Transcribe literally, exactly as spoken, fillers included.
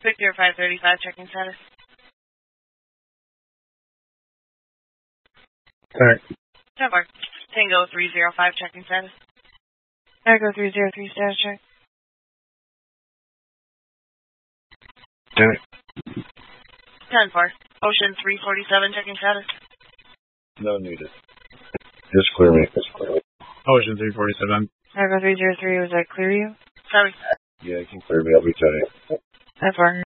Victor five thirty-five, checking status. Alright. ten four. Tango three zero five, checking status. Echo three zero three, status check. Alright. ten four. Ocean three forty-seven, checking status. No needed. Just clear me. Just clear me. Ocean three forty-seven. Echo three zero three, was that clear you? Sorry. Yeah, you can clear me. I'll be turning. ten four.